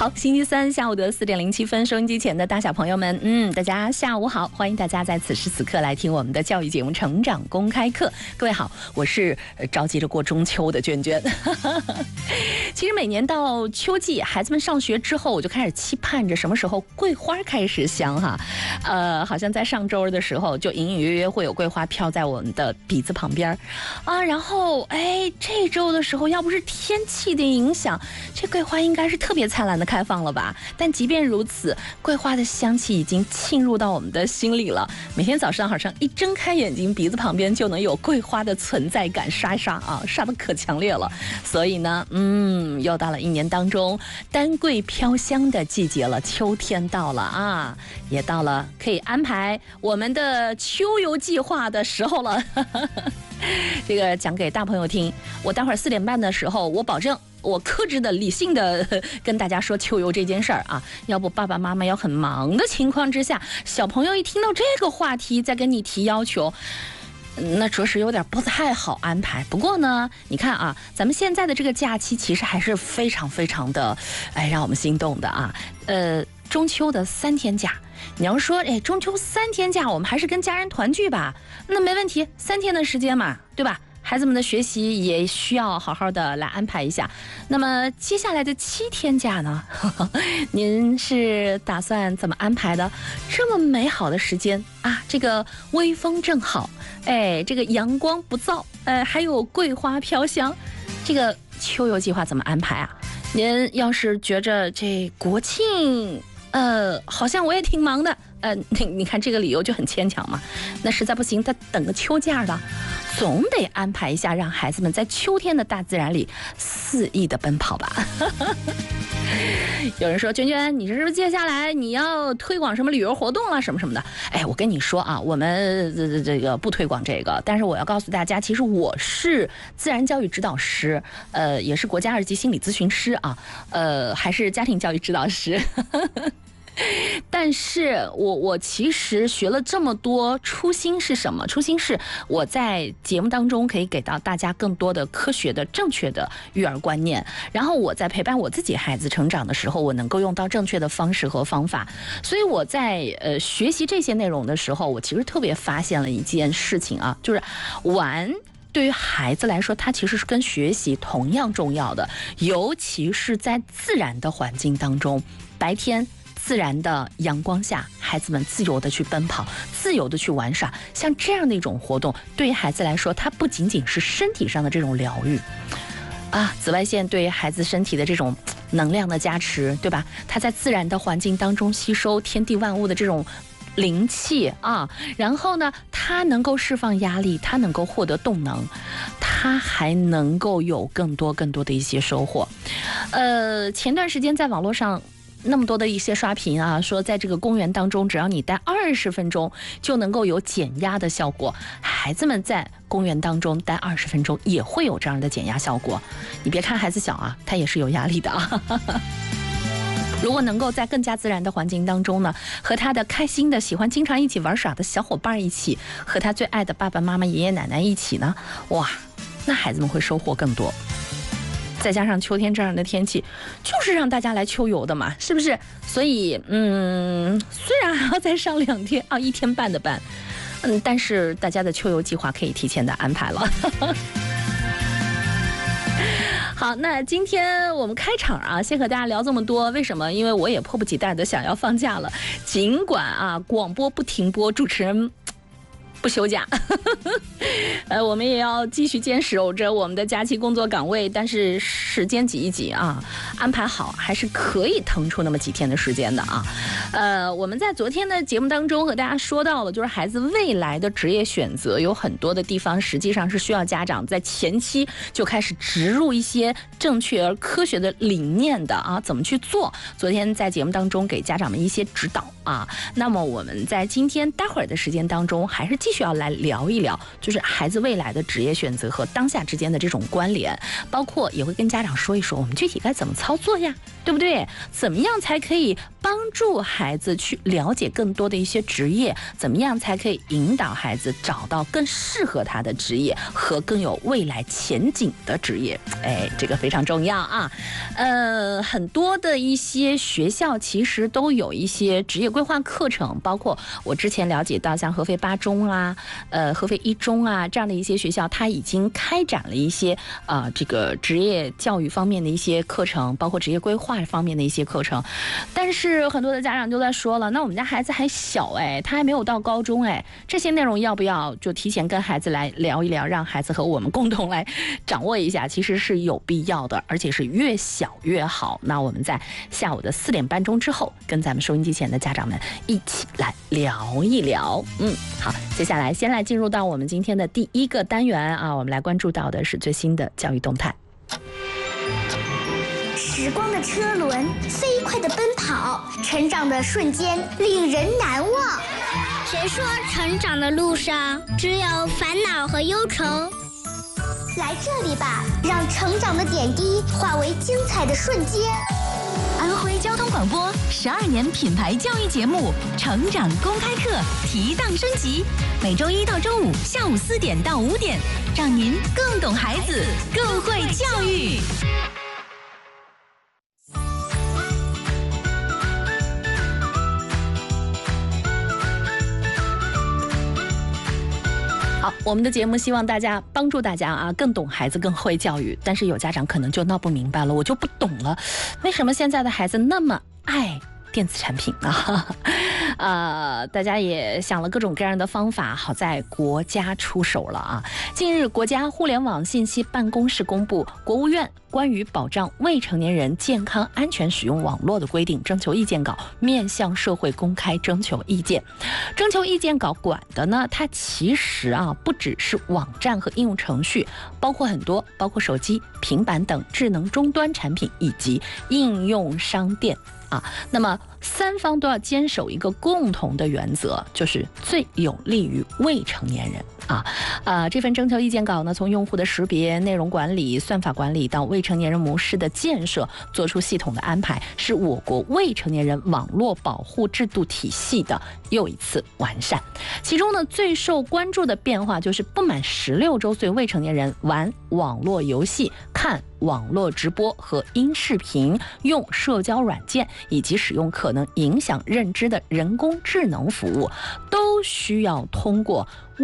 好，星期三下午的4点07分，收音机前的大小朋友们，大家下午好，欢迎大家在此时此刻来听我们的教育节目《成长公开课》。各位好，我是着急着过中秋的娟娟。其实每年到秋季，孩子们上学之后，我就开始期盼着什么时候桂花开始香哈。好像在上周的时候，就隐隐约约会有桂花飘在我们的鼻子旁边啊。然后这周的时候，要不是天气的影响，这桂花应该是特别灿烂的开放了吧？但即便如此，桂花的香气已经沁入到我们的心里了。每天早上好像一睁开眼睛，鼻子旁边就能有桂花的存在感，刷一刷啊，刷得可强烈了。所以呢，又到了一年当中丹桂飘香的季节了，秋天到了啊，也到了可以安排我们的秋游计划的时候了。这个讲给大朋友听，我待会儿4点半的时候，我保证我克制的、理性的跟大家说秋游这件事儿啊，要不爸爸妈妈要很忙的情况之下，小朋友一听到这个话题再跟你提要求，那着实有点不太好安排。不过呢，你看啊，咱们现在的这个假期其实还是非常非常的，让我们心动的啊。中秋的3天假，你要说中秋3天假，我们还是跟家人团聚吧，那没问题，3天的时间嘛，对吧？孩子们的学习也需要好好的来安排一下。那么接下来的7天假呢？您是打算怎么安排的？这么美好的时间啊，这个微风正好，这个阳光不燥，还有桂花飘香，这个秋游计划怎么安排啊？您要是觉着这国庆，好像我也挺忙的，你看这个理由就很牵强嘛。那实在不行，再等个秋假的，总得安排一下，让孩子们在秋天的大自然里肆意的奔跑吧。有人说，娟娟，你这是不是接下来你要推广什么旅游活动了什么什么的？我跟你说啊，我们这个不推广这个，但是我要告诉大家，其实我是自然教育指导师，也是国家2级心理咨询师啊，还是家庭教育指导师。但是我其实学了这么多，初心是什么？初心是我在节目当中可以给到大家更多的科学的、正确的育儿观念，然后我在陪伴我自己孩子成长的时候，我能够用到正确的方式和方法。所以我在学习这些内容的时候，我其实特别发现了一件事情啊，就是玩对于孩子来说，它其实是跟学习同样重要的，尤其是在自然的环境当中，白天自然的阳光下，孩子们自由的去奔跑，自由的去玩耍，像这样的一种活动，对于孩子来说，它不仅仅是身体上的这种疗愈啊，紫外线对于孩子身体的这种能量的加持，对吧？他在自然的环境当中吸收天地万物的这种灵气啊，然后呢，他能够释放压力，他能够获得动能，他还能够有更多的一些收获。前段时间在网络上那么多的一些刷屏啊，说在这个公园当中，只要你待20分钟就能够有减压的效果。孩子们在公园当中待20分钟也会有这样的减压效果。你别看孩子小啊，他也是有压力的啊。如果能够在更加自然的环境当中呢，和他的开心的、喜欢经常一起玩耍的小伙伴一起，和他最爱的爸爸妈妈、爷爷奶奶一起呢，哇，那孩子们会收获更多。再加上秋天这样的天气，就是让大家来秋游的嘛，是不是？所以，虽然还要再上2天啊，1天半的班，但是大家的秋游计划可以提前的安排了。好，那今天我们开场啊，先和大家聊这么多，为什么？因为我也迫不及待的想要放假了，尽管啊广播不停播，主持人不休假。我们也要继续坚守着我们的假期工作岗位，但是时间挤一挤啊，安排好还是可以腾出那么几天的时间的啊。我们在昨天的节目当中和大家说到了，就是孩子未来的职业选择，有很多的地方实际上是需要家长在前期就开始植入一些正确而科学的理念的啊，怎么去做？昨天在节目当中给家长们一些指导啊。那么我们在今天待会儿的时间当中，还是继续要来聊一聊，就是孩子未来的职业选择和当下之间的这种关联，包括也会跟家长说一说我们具体该怎么操作呀。 对不对？怎么样才可以帮助孩子去了解更多的一些职业？怎么样才可以引导孩子找到更适合他的职业和更有未来前景的职业？这个非常重要啊。很多的一些学校其实都有一些职业规划课程，包括我之前了解到像合肥8中啊、合肥1中啊这样的一些学校，它已经开展了一些这个职业教育方面的一些课程，包括职业规划方面的一些课程。但是很多的家长就在说了，那我们家孩子还小他还没有到高中这些内容要不要就提前跟孩子来聊一聊，让孩子和我们共同来掌握一下，其实是有必要的，而且是越小越好。那我们在下午的4点半钟之后，跟咱们收音机前的家长们一起来聊一聊。好，接下来先来进入到我们今天的第一个单元啊，我们来关注到的是最新的教育动态。 时光的车轮飞快地奔跑，成长的瞬间令人难忘。 谁说成长的路上只有烦恼和忧愁？ 来这里吧，让成长的点滴化为精彩的瞬间。 安徽交通广播12年品牌教育节目《成长公开课》提档升级，每周1到周5下午4点到5点，让您更懂孩子，更会教育。 好，我们的节目希望大家帮助大家更懂孩子，更会教育。但是有家长可能就闹不明白了，我就不懂了，为什么现在的孩子那么爱电子产品大家也想了各种各样的方法，好在国家出手了啊！近日，国家互联网信息办公室公布国务院关于保障未成年人健康安全使用网络的规定征求意见稿，面向社会公开征求意见。征求意见稿管的呢，它其实不只是网站和应用程序，包括很多，包括手机、平板等智能终端产品以及应用商店。那么3方都要坚守一个共同的原则，就是最有利于未成年人这份征求意见稿呢，从用户的识别、内容管理、算法管理到未成年人模式的建设，做出系统的安排，是我国未成年人网络保护制度体系的又一次完善。其中呢，最受关注的变化就是不满16周岁未成年人玩网络游戏、看网络直播和音视频、用社交软件以及使用可能影响认知的人工智能服务，都需要通过